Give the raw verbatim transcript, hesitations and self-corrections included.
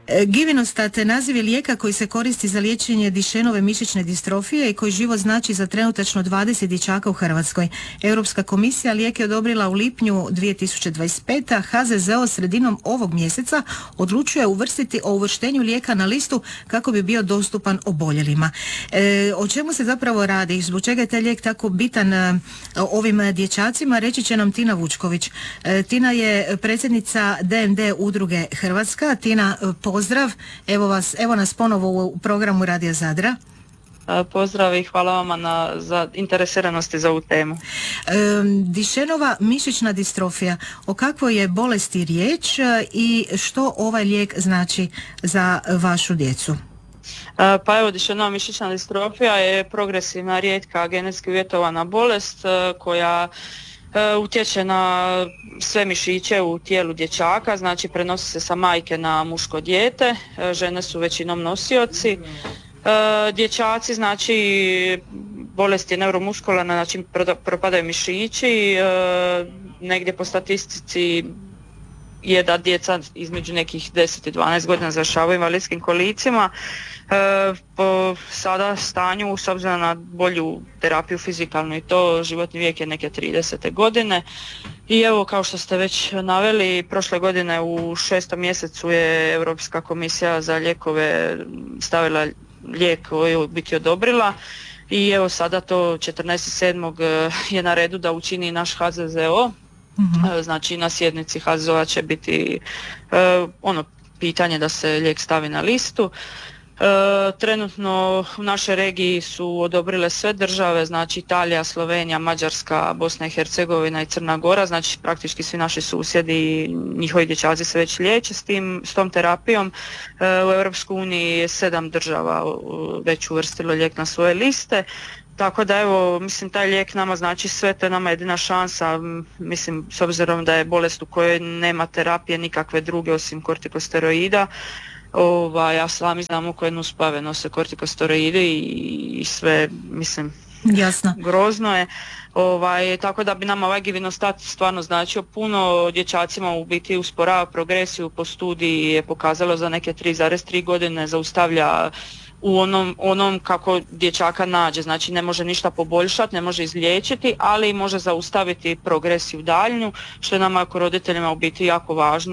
Givinostat naziv je lijeka koji se koristi za liječenje Duchenove mišićne distrofije i koji život znači za trenutačno dvadeset dječaka u Hrvatskoj. Europska komisija lijek je odobrila u lipnju dvije tisuće dvadeset pete. a H Z Z O sredinom ovog mjeseca odlučuje uvrstiti o uvrštenju lijeka na listu kako bi bio dostupan oboljelima. E, o čemu se zapravo radi? Zbog čega je taj lijek tako bitan e, ovim dječacima? Reći će nam Tina Vučković. E, Tina je predsjednica D M D udruge Hrvatska. Tina, pozdrav. Evo vas, evo nas ponovo u programu Radija Zadra. Pozdrav i hvala vama na, za interesiranosti za ovu temu. E, Duchenova mišićna distrofija, o kakvoj je bolesti riječ i što ovaj lijek znači za vašu djecu? Pa evo, Duchenova mišićna distrofija je progresivna, rijetka, genetski uvjetovana bolest koja utječe na sve mišiće u tijelu dječaka, znači prenosi se sa majke na muško dijete, žene su većinom nosioci. Dječaci, znači bolest je neuromuskularna, znači propadaju mišići, negdje po statistici je da djeca između nekih deset i dvanaest godina završavaju invalidskim kolicima. E, po sada stanju, s obzirom na bolju terapiju fizikalnu i to, životni vijek je neke tridesete godine. I evo, kao što ste već naveli, prošle godine u šestom mjesecu je Europska komisija za lijekove stavila lijek koji je biti odobrila. I evo sada to četrnaestog sedmog je na redu da učini naš H Z Z O. Mm-hmm. Znači na sjednici H Z Z O-a će biti uh, ono pitanje da se lijek stavi na listu. Uh, trenutno u našoj regiji su odobrile sve države, znači Italija, Slovenija, Mađarska, Bosna i Hercegovina i Crna Gora, znači praktički svi naši susjedi i njihovi dječaci se već liječe s, tim, s tom terapijom. Uh, u Europskoj uniji je sedam država uh, već uvrstilo lijek na svoje liste. Tako da evo, mislim, taj lijek nama znači sve, to je nama jedina šansa, mislim, s obzirom da je bolest u kojoj nema terapije nikakve druge osim kortikosteroida, ovaj, a sami znamo koje nuspojave nose kortikosteroidi i, i sve, mislim, jasno, grozno je. Ovaj, tako da bi nama ovaj Givinostat stvarno značio puno, dječacima u biti usporava progresiju, po studiji je pokazalo za neke tri zarez tri godine, zaustavlja u onom, onom kako dječaka nađe, znači ne može ništa poboljšati, ne može izliječiti, ali može zaustaviti progresiju daljnju, što je nama kao roditeljima u biti jako važno.